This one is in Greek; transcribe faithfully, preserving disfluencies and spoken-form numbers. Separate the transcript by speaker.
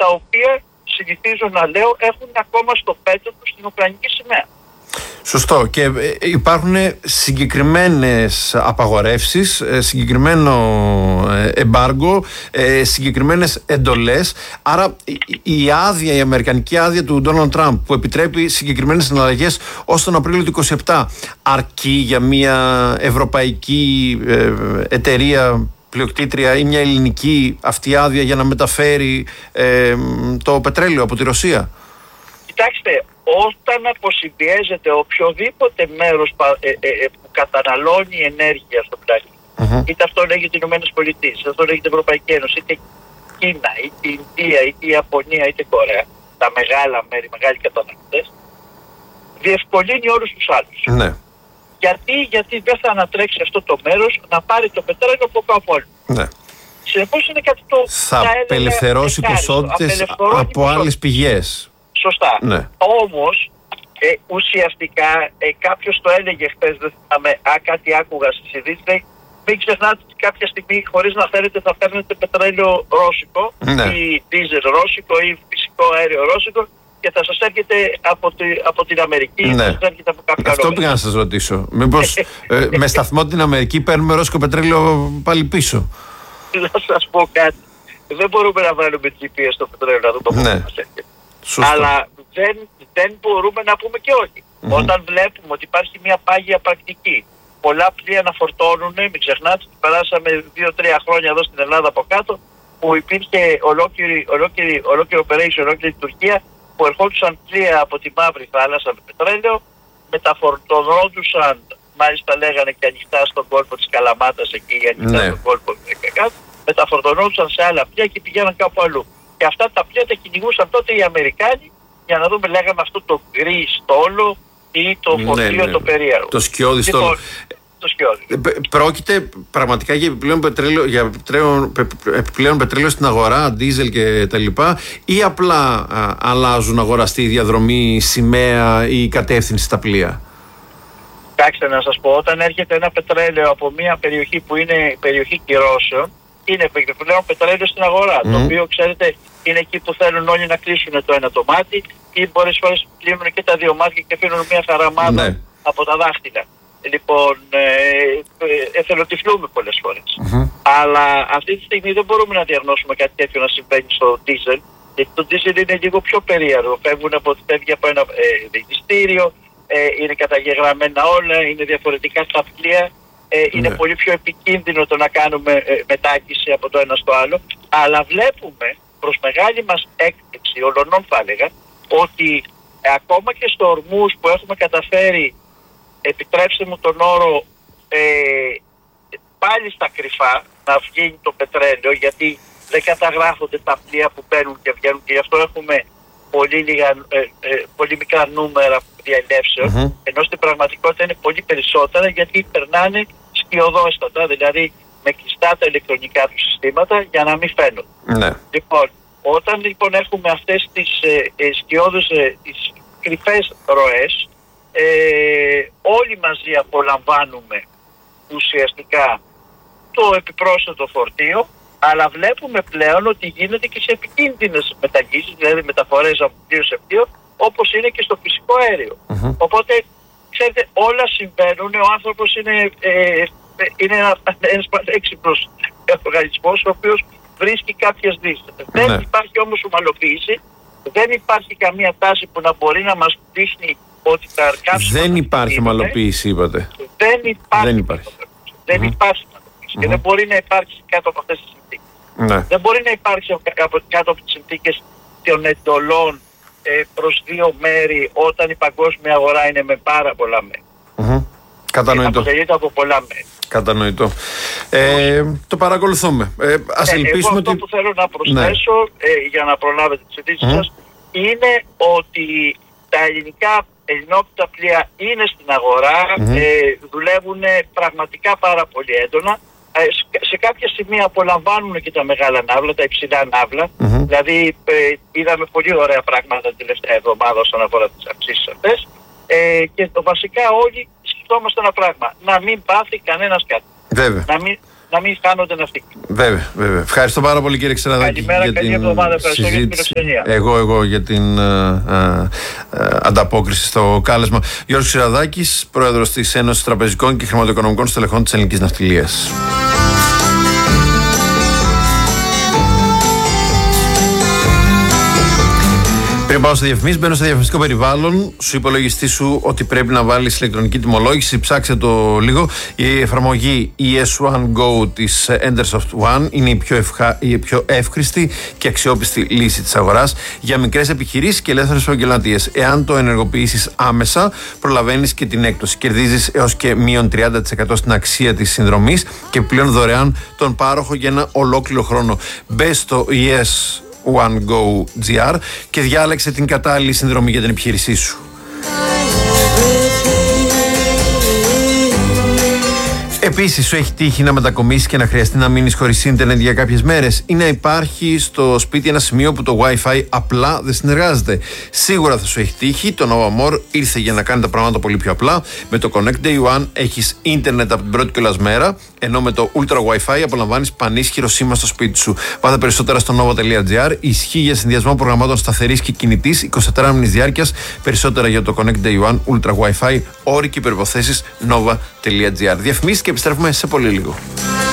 Speaker 1: τα οποία συνηθίζω να λέω έχουν ακόμα στο πέτο τους την ουκρανική σημαία.
Speaker 2: Σωστό. Και υπάρχουν συγκεκριμένες απαγορεύσεις, συγκεκριμένο εμπάργκο, συγκεκριμένες εντολές. Άρα η άδεια, η αμερικανική άδεια του Ντόναλντ Τραμπ που επιτρέπει συγκεκριμένες συναλλαγές ως τον Απρίλιο του είκοσι επτά αρκεί για μια ευρωπαϊκή εταιρεία πλειοκτήτρια ή μια ελληνική αυτή άδεια για να μεταφέρει ε, το πετρέλαιο από τη Ρωσία?
Speaker 1: Κοιτάξτε, όταν αποσυμπιέζεται οποιοδήποτε μέρος ε, ε, ε, που καταναλώνει ενέργεια στον πλανήτη, mm-hmm. είτε αυτό λέγεται οι Ηνωμένες Πολιτείες, είτε αυτό λέγεται η Ευρωπαϊκή Ένωση, είτε Κίνα, είτε η Ινδία, είτε η Ιαπωνία, είτε η Κορέα, τα μεγάλα μέρη, μεγάλοι καταναλωτές, διευκολύνει όλους τους άλλους.
Speaker 2: Ναι.
Speaker 1: Γιατί, γιατί δεν θα ανατρέξει αυτό το μέρος να πάρει το πετρέλαιο από κάπου άλλο.
Speaker 2: Ναι.
Speaker 1: Συνεπώς είναι κάτι το
Speaker 2: θα απελευθερώσει ποσότητες από άλλες πηγές.
Speaker 1: Σωστά.
Speaker 2: Ναι.
Speaker 1: Όμως, ε, ουσιαστικά, ε, κάποιος το έλεγε χθες, δεν θυμάμαι, α, κάτι άκουγα στις ειδήσεις, λέει, μην ξεχνάτε ότι κάποια στιγμή, χωρίς να θέλετε, θα παίρνετε πετρέλαιο ρώσικο,
Speaker 2: ναι.
Speaker 1: ή δίζελ ρώσικο, ή φυσικό αέριο ρώσικο, και θα σας έρχεται από, τη, από την Αμερική,
Speaker 2: ναι.
Speaker 1: θα σας έρχεται από κάποιο
Speaker 2: Αυτό
Speaker 1: άλλο.
Speaker 2: πήγα να σας ρωτήσω. Μήπως ε, με σταθμό την Αμερική παίρνουμε ρώσικο πετρέλαιο πάλι πίσω?
Speaker 1: Να σας πω κάτι. Δεν μπορούμε να βάλουμε τζι πι ες στο πετρέλαιο να δούμε πού
Speaker 2: ναι.
Speaker 1: μας έρχεται.
Speaker 2: Σωστό.
Speaker 1: Αλλά δεν, δεν μπορούμε να πούμε και όχι. Mm-hmm. Όταν βλέπουμε ότι υπάρχει μια πάγια πρακτική, πολλά πλοία να φορτώνουν, μην ξεχνάτε ότι περάσαμε δύο τρία χρόνια εδώ στην Ελλάδα από κάτω, που υπήρχε ολόκληρη, ολόκληρη, ολόκληρη operation, ολόκληρη Τουρκία, που ερχόντουσαν πλοία από τη Μαύρη Θάλασσα με πετρέλαιο, μεταφορτωνόντουσαν, μάλιστα λέγανε και ανοιχτά στον κόλπο της Καλαμάτας εκεί, ανοιχτά
Speaker 2: ναι.
Speaker 1: στον κόλπο του μεταφορτωνόντουσαν σε άλλα πλοία και πηγαίναν κάπου αλλού. Και αυτά τα πλοία τα κυνηγούσαν τότε οι Αμερικάνοι, για να δούμε, λέγαμε αυτό το γκρι στόλο ή το φορτίο ναι, ναι, το περίεργο.
Speaker 2: Το σκιώδη στόλο.
Speaker 1: Λοιπόν, το σκιώδη.
Speaker 2: Πρόκειται πραγματικά για επιπλέον πετρέλαιο, για επιπλέον, επιπλέον πετρέλαιο στην αγορά, ντίζελ και τα λοιπά, ή απλά α, αλλάζουν αγοραστή διαδρομή, σημαία ή κατεύθυνση στα πλοία?
Speaker 1: Κοιτάξτε να σας πω, όταν έρχεται ένα πετρέλαιο από μια περιοχή που είναι περιοχή κυρώσεων, είναι επιπλέον πετρέλαιο στην αγορά. Mm. Το οποίο, ξέρετε, είναι εκεί που θέλουν όλοι να κλείσουν το ένα το μάτι, ή πολλές φορές κλείνουν και τα δύο μάτια και αφήνουν μια χαραμάδα mm. από τα δάχτυλα. Λοιπόν, ε, ε, εθελοτυφλούμε πολλές φορές. Mm-hmm. Αλλά αυτή τη στιγμή δεν μπορούμε να διαγνώσουμε κάτι τέτοιο να συμβαίνει στο ντίζελ, γιατί το ντίζελ είναι λίγο πιο περίεργο. Φεύγουν από, φεύγει από ένα ε, δικαστήριο, ε, είναι καταγεγραμμένα όλα, είναι διαφορετικά στα πλοία. Ε, είναι ναι. πολύ πιο επικίνδυνο το να κάνουμε ε, μετάκιση από το ένα στο άλλο. Αλλά βλέπουμε, προς μεγάλη μας έκπληξη, ολονών θα έλεγα, ότι ε, ακόμα και στο ορμούς που έχουμε καταφέρει, επιτρέψτε μου τον όρο, ε, πάλι στα κρυφά να βγαίνει το πετρέλαιο, γιατί δεν καταγράφονται τα πλοία που μπαίνουν και βγαίνουν, και γι' αυτό έχουμε πολύ, λίγα, ε, ε, πολύ μικρά νούμερα διαλέψεων, mm-hmm. ενώ στην πραγματικότητα είναι πολύ περισσότερα, γιατί περνάνε σκιωδόστατα, δηλαδή με κλειστά τα ηλεκτρονικά του συστήματα, για να μην φαίνονται.
Speaker 2: Mm-hmm. Λοιπόν,
Speaker 1: όταν λοιπόν έχουμε αυτές τις ε, ε, σκιώδες, ε, τις κρυφές ροές, ε, όλοι μαζί απολαμβάνουμε ουσιαστικά το επιπρόσθετο φορτίο, αλλά βλέπουμε πλέον ότι γίνεται και σε επικίνδυνες μεταγγίσεις, δηλαδή μεταφορές από πλοίο σε πλοίο, όπως είναι και στο φυσικό αέριο. Mm-hmm. Οπότε, ξέρετε, όλα συμβαίνουν. Ο άνθρωπος είναι, ε, είναι ένα, ένας έξυπνος οργανισμός, ο οποίος βρίσκει κάποιες δύσεις. Mm-hmm. Δεν υπάρχει όμως ομαλοποίηση, δεν υπάρχει καμία τάση που να μπορεί να μας δείχνει ότι τα αρκάψιμα...
Speaker 2: Δεν υπάρχει ομαλοποίηση, είπατε.
Speaker 1: Δεν υπάρχει.
Speaker 2: Δεν υπάρχει.
Speaker 1: Δεν mm-hmm. υπάρχει ομαλοποίηση. Mm-hmm. Και δεν μπορεί να υπάρξει κάτω από αυτές τις συνθήκες. Ναι. Δεν μπορεί να υπάρξει κάτω από τις συνθήκες των εντολών ε, προς δύο μέρη, όταν η παγκόσμια αγορά είναι με πάρα πολλά μέρη.
Speaker 2: Mm-hmm. Κατανοητό.
Speaker 1: Αποτελείται από πολλά μέρη.
Speaker 2: Κατανοητό. Ε, το παρακολουθούμε. Ε, ας ε, ελπίσουμε
Speaker 1: εγώ
Speaker 2: ότι...
Speaker 1: αυτό που θέλω να προσθέσω, ναι. ε, για να προλάβετε τις ειδήσεις mm-hmm. σας, είναι ότι τα ελληνικά ελληνόπιτα πλοία είναι στην αγορά, mm-hmm. ε, δουλεύουν πραγματικά πάρα πολύ έντονα. Σε κάποια σημεία απολαμβάνουν και τα μεγάλα ναύλα, τα υψηλά ναύλα. Mm-hmm. Δηλαδή ε, είδαμε πολύ ωραία πράγματα την τελευταία εβδομάδα όσον αφορά τις αυξήσεις αυτές. Ε, και το βασικά όλοι σκεφτόμαστε ένα πράγμα. Να μην πάθει κανένας κάτι.
Speaker 2: Βέβαια.
Speaker 1: Να μην, να μην χάνονται ναυτικοί.
Speaker 2: Βέβαια, βέβαια. Ευχαριστώ πάρα πολύ, κύριε Ξεναδάκη.
Speaker 1: Καλημέρα,
Speaker 2: για
Speaker 1: καλή
Speaker 2: την
Speaker 1: εβδομάδα. Ευχαριστώ για την
Speaker 2: συζήτηση.
Speaker 1: φιλοξενία.
Speaker 2: Εγώ, εγώ για την ε, ε, ε, ανταπόκριση στο κάλεσμα. Γιώργος Ξεναδάκης, πρόεδρος της Ένωσης Τραπεζικών και Χρηματοοικονομικών Στελεχών της Ελληνικής Ναυτιλίας. Πριν πάω σε διαφημίσεις, μπαίνω στο διαφημιστικό περιβάλλον. Σου υπολογιστή σου ότι πρέπει να βάλεις ηλεκτρονική τιμολόγηση. Ψάξε το λίγο. Η εφαρμογή ι ες one Go της Endersoft One είναι η πιο, ευχα... η πιο εύχρηστη και αξιόπιστη λύση της αγοράς για μικρές επιχειρήσεις και ελεύθερους επαγγελματίες. Εάν το ενεργοποιήσεις άμεσα, προλαβαίνεις και την έκπτωση. Κερδίζεις έως και μείον τριάντα τοις εκατό στην αξία της συνδρομής και πλέον δωρεάν τον πάροχο για ένα ολόκληρο χρόνο. Μπες στο ι ες one go τζι αρ και διάλεξε την κατάλληλη συνδρομή για την επιχείρησή σου. Επίσης, σου έχει τύχει να μετακομίσεις και να χρειαστεί να μείνεις χωρίς ίντερνετ για κάποιες μέρες ή να υπάρχει στο σπίτι ένα σημείο που το Wi-Fi απλά δεν συνεργάζεται? Σίγουρα θα σου έχει τύχει. Το Novamor ήρθε για να κάνει τα πράγματα πολύ πιο απλά. Με το Connect Day One έχεις ίντερνετ από την πρώτη κιόλας μέρα, ενώ με το Ultra Wi-Fi απολαμβάνεις πανίσχυρο σήμα στο σπίτι σου. Πάτε περισσότερα στο nova τελεία τζι αρ. Ισχύει για συνδυασμό προγραμμάτων σταθερής και κινητής είκοσι τέσσερις μήνες διάρκειας. Περισσότερα για το Connect Day One Ultra Wi-Fi. Όροι και προϋποθέσεις nova τελεία τζι αρ. Διαφημίσεις και επιστρέφουμε σε πολύ λίγο.